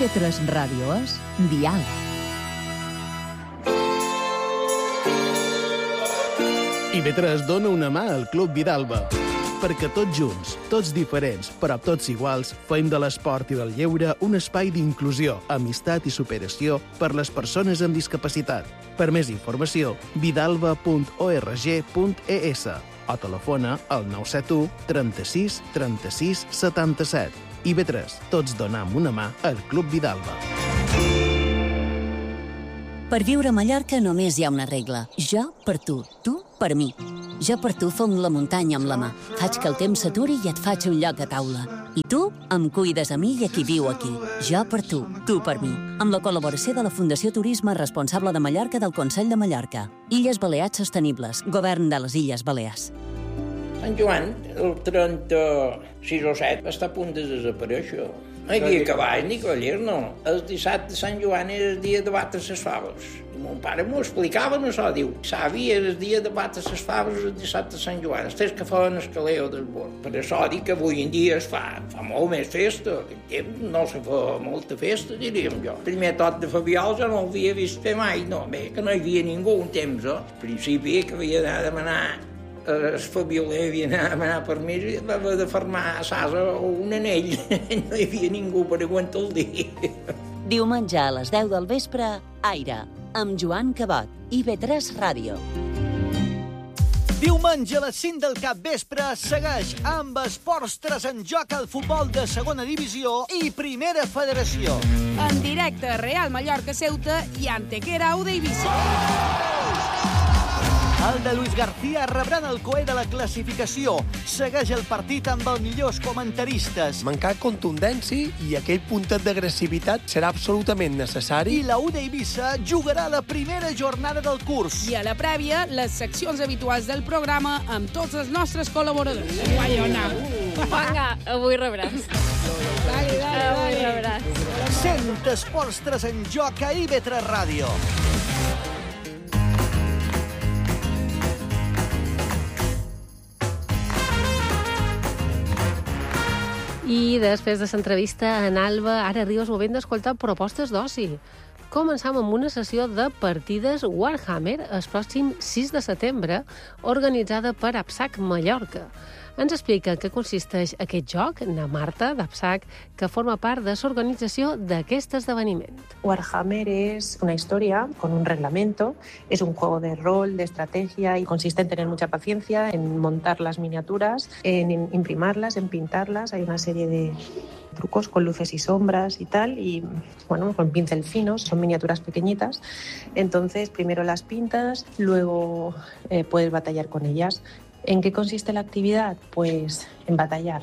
IB3 Ràdio és Dial. IB3 dona una mà al Club Vidalba. Perquè tots junts, tots diferents, però tots iguals, fem de l'esport i del lleure un espai d'inclusió, amistat i superació per les persones amb discapacitat. Per més informació, vidalba.org.es o telefona al 971 36 36 77. IB3, tots donam una mà al Club Vidalba. Per viure a Mallorca només hi ha una regla. Jo per tu per mi. Jo per tu fong la muntanya amb la mà. Faig que el temps s'aturi i et faig un lloc a taula. I tu em cuides a mi i a qui viu aquí. Jo per tu per mi. Amb la col·laboració de la Fundació Turisme Responsable de Mallorca del Consell de Mallorca. Illes Balears Sostenibles. Govern de les Illes Balears. Sant Joan, el 36 o 7, està a punt de desaparèixer. No hi havia cavall ni cavallers, no. El dissabte de Sant Joan era el dia de batre les faves. I mon pare m'ho explicava, no això, diu. Savi era el dia de batre les faves el dissabte de Sant Joan. Els que feien el caleo del bord. Per això dic que avui en dia es fa molt més festa. Aquell temps no se fa molta festa, diríem jo. El primer tot de Fabiol jo no ho havia vist fer mai, no. Bé, que no hi havia ningú un temps, Al principi que havia d'anar a demanar el fabioler havia d'anar a demanar permís i havia de fermar a Sasa o un anell. No hi havia ningú per aguantar el dia. Diumenge a les 10 del vespre, Aire, amb Joan Cabot, IB3 Ràdio. Diumenge a les 5 del capvespre segueix amb Esports 3 en joc al futbol de segona divisió i primera federació. En directe, Real Mallorca Ceuta i Antequera Auda Eivissa. El de Luis García rebran el coet de la classificació. Segueix el partit amb els millors comentaristes. Mancar contundència i aquell puntet d'agressivitat serà absolutament necessari. I la UD Eivissa jugarà la primera jornada del curs. I a la prèvia, les seccions habituals del programa amb tots els nostres col·laboradors. Guaiona! Vinga, avui rebràs. Avui rebràs. Sent Esports 3 en joc a IB3 Ràdio. I després de l'entrevista en Alba, ara arriba el moment d'escoltar propostes d'oci. Començam amb una sessió de partides Warhammer el pròxim 6 de setembre, organitzada per APSAC Mallorca. Ens explica què consisteix aquest joc, na Marta, d'APSAC, que forma part de l'organització d'aquest esdeveniment. Warhammer es una historia con un reglamento, es un juego de rol, de estrategia y consiste en tener mucha paciencia, en montar las miniaturas, en imprimarlas, en pintarlas. Hay una serie de trucos con luces y sombras y tal, y bueno, con pincel finos, son miniaturas pequeñitas. Entonces, primero las pintas, luego puedes batallar con ellas. ¿En qué consiste la actividad? Pues en batallar.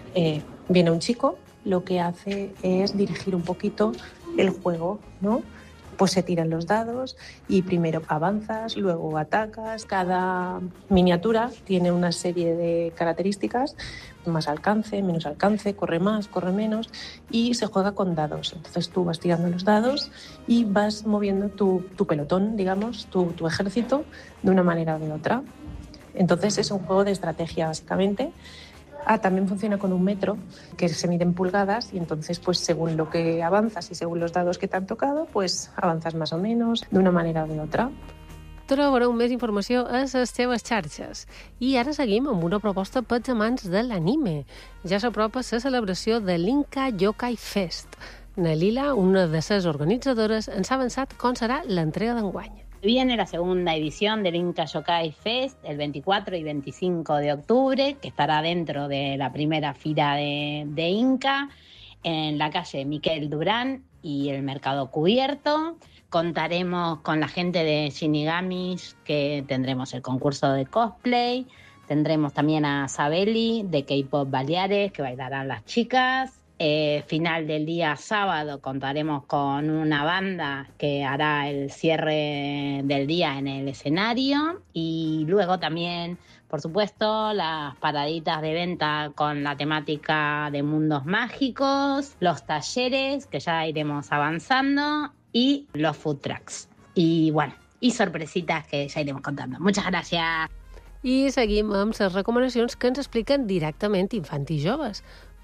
Viene un chico, lo que hace es dirigir un poquito el juego, ¿no? Pues se tiran los dados y primero avanzas, luego atacas. Cada miniatura tiene una serie de características, más alcance, menos alcance, corre más, corre menos, y se juega con dados. Entonces tú vas tirando los dados y vas moviendo tu pelotón, digamos, tu ejército, de una manera o de otra. Entonces es un juego de estrategia, básicamente. También funciona con un metro, que se mide en pulgadas, y entonces, pues según lo que avanzas y según los dados que te han tocado, pues avanzas más o menos, de una manera o de otra. Trobareu més informació a les seves xarxes. I ara seguim amb una proposta pels amants de l'anime. Ja s'apropa la celebració de l'Inca Yokai Fest. Na Lila, una de les organitzadores, ens ha avançat com serà l'entrega d'enguany. Viene la segunda edición del Inca Yokai Fest el 24 y 25 de octubre, que estará dentro de la primera fila de Inca, en la calle Miquel Durán y el Mercado Cubierto. Contaremos con la gente de Shinigamis, que tendremos el concurso de cosplay. Tendremos también a Sabeli, de K-Pop Baleares, que bailarán las chicas. Final del día sábado contaremos con una banda que hará el cierre del día en el escenario, y luego también, por supuesto, las paraditas de venta con la temática de mundos mágicos, los talleres que ya iremos avanzando y los food trucks. Y bueno, y sorpresitas que ya iremos contando. Muchas gracias. I seguim amb les recomanacions que ens expliquen directament infants i joves.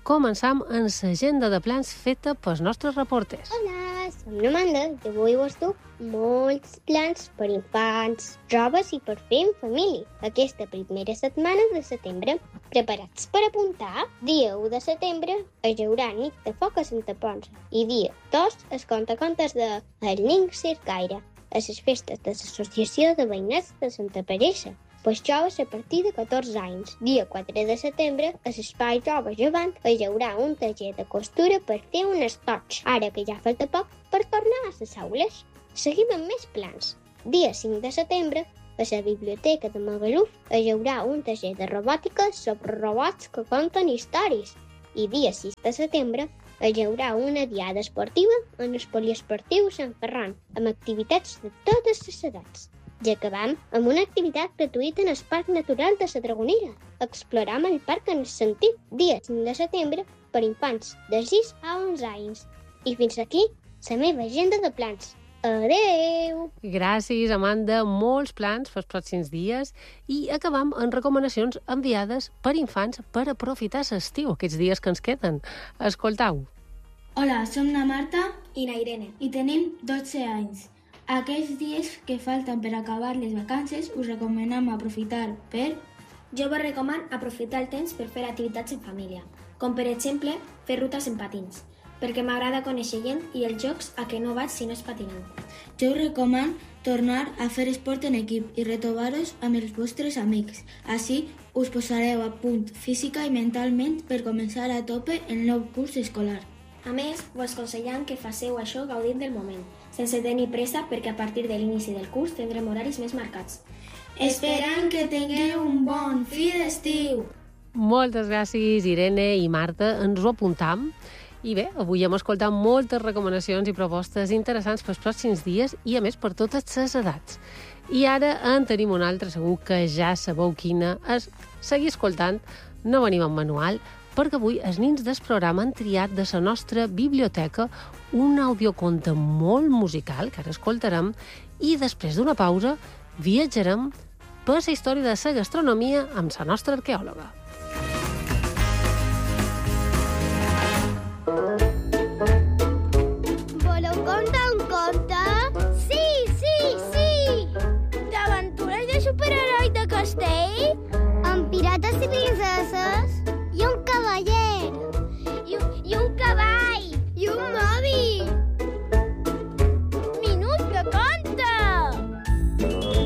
començam amb l'agenda de plans feta pels nostres reporters. Hola, som l'Amanda i avui vos duc molts plans per infants, joves i per fer en família. Aquesta primera setmana de setembre, preparats per apuntar? Dia 1 de setembre es haurà nit de foc a Santa Ponsa i dia 2 es contes de El Ning Circaire a les festes de l'Associació de Veïnats de Santa Peresa. Pels joves a partir de 14 anys. Dia 4 de setembre, a l'Espai Joves Jovant hi haurà un taller de costura per fer un estoig, ara que ja falta poc per tornar a les aules. Seguim amb més plans. Dia 5 de setembre, a la Biblioteca de Magaluf hi haurà un taller de robòtica sobre robots que conten històries. I dia 6 de setembre hi haurà una diada esportiva en el Poliesportiu Sant Ferran, amb activitats de totes les edats. I acabam amb una activitat gratuïta en el Parc Natural de la Dragonera. Exploram el parc en el sentit. Dia 5 de setembre per infants de 6 a 11 anys. I fins aquí la meva agenda de plans. Adeu! Gràcies, Amanda. Molts plans pels pròxims dies i acabam amb recomanacions enviades per infants per aprofitar l'estiu, aquests dies que ens queden. Escoltau. Hola, som la Marta i la Irene i tenim 12 anys. Aquests dies que falten per acabar les vacances us recomanem aprofitar per... Jo vos recomano aprofitar el temps per fer activitats en família, com per exemple fer rutes en patins, perquè m'agrada conèixer gent i els jocs a què no vaig si no és patinant. Jo us recomano tornar a fer esport en equip i retrobar-vos amb els vostres amics. Així us posareu a punt física i mentalment per començar a tope el nou curs escolar. A més, vos aconsellem que faceu això gaudint del moment, sense tenir pressa perquè a partir de l'inici del curs tindrem horaris més marcats. Esperant que tingueu un bon fi d'estiu! Moltes gràcies, Irene i Marta. Ens ho apuntam. I bé, avui hem escoltat moltes recomanacions i propostes interessants pels pròxims dies i, a més, per totes les edats. I ara en tenim una altra, segur que ja sabeu quina és. Seguir escoltant, no venim amb manual, perquè avui els nins del programa han triat de la nostra biblioteca un audioconte molt musical, que ara escoltarem, i després d'una pausa viatjarem per la història de la gastronomia amb la nostra arqueòloga. Voleu contar un conte? Sí! D'aventures de superheroi de castell? Amb pirates i princeses